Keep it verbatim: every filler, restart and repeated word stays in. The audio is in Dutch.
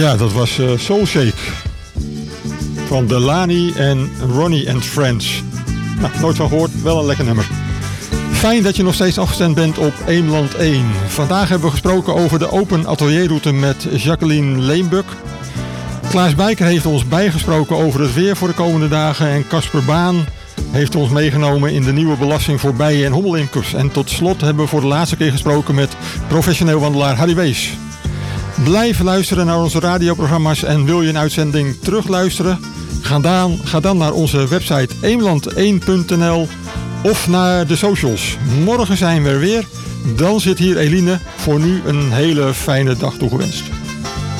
Ja, dat was uh, Soul Shake van Delany en Ronnie and Friends. Nou, nooit van gehoord, wel een lekker nummer. Fijn dat je nog steeds afgestemd bent op Eemland één. Vandaag hebben we gesproken over de open atelierroute met Jacqueline Leenbuk. Klaas Bijker heeft ons bijgesproken over het weer voor de komende dagen. En Casper Baan heeft ons meegenomen in de nieuwe belasting voor bijen- en hommelimkers. En tot slot hebben we voor de laatste keer gesproken met professioneel wandelaar Harry Wees. Blijf luisteren naar onze radioprogramma's en wil je een uitzending terugluisteren? Ga dan, ga dan naar onze website eemland één punt n l of naar de socials. Morgen zijn we er weer. Dan zit hier Eline. Voor nu een hele fijne dag toegewenst.